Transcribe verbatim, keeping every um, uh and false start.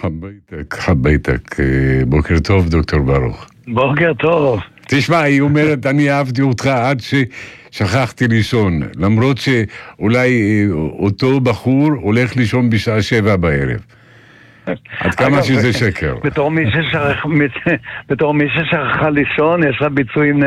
חבייתק, חבייתק. בוקר טוב, דוקטור ברוך. בוקר טוב. תשמע, היא אומרת, אני אהבתי אותך עד ששכחתי לישון, למרות שאולי אותו בחור הולך לישון בשעה שבע בערב. עד כמה שזה שקר. בתור מי ששכחה לישון, יש לה ביצועים